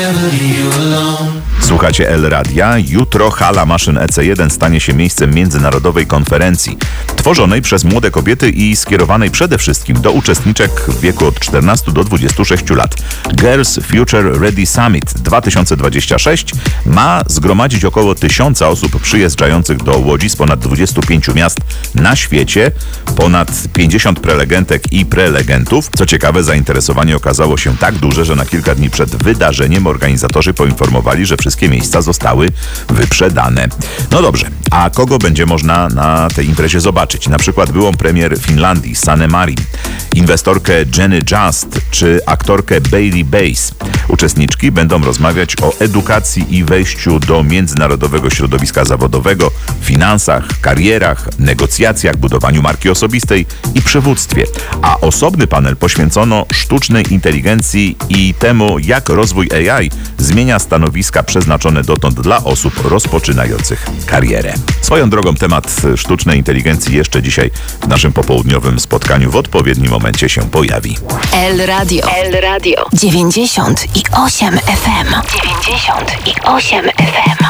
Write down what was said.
Słuchacie El Radia. Jutro hala maszyn EC1 stanie się miejscem międzynarodowej konferencji tworzonej przez młode kobiety i skierowanej przede wszystkim do uczestniczek w wieku od 14 do 26 lat. Girls Future Ready Summit 2026 ma zgromadzić około 1000 osób przyjeżdżających do Łodzi z ponad 25 miast na świecie, ponad 50 prelegentek i prelegentów. Co ciekawe, zainteresowanie okazało się tak duże, że na kilka dni przed wydarzeniem organizatorzy poinformowali, że wszystkie miejsca zostały wyprzedane. No dobrze, a kogo będzie można na tej imprezie zobaczyć? Na przykład byłą premier Finlandii, Sanne Marin, inwestorkę Jenny Just czy aktorkę Bailey Bass. Uczestniczki będą rozmawiać o edukacji i wejściu do międzynarodowego środowiska zawodowego, finansach, karierach, negocjacjach, budowaniu marki osobistej i przywództwie. A osobny panel poświęcono sztucznej inteligencji i temu, jak rozwój AI zmienia stanowiska przeznaczone dotąd dla osób rozpoczynających karierę. Swoją drogą temat sztucznej inteligencji jeszcze dzisiaj w naszym popołudniowym spotkaniu w odpowiednim momencie się pojawi. El Radio 98 FM 98 FM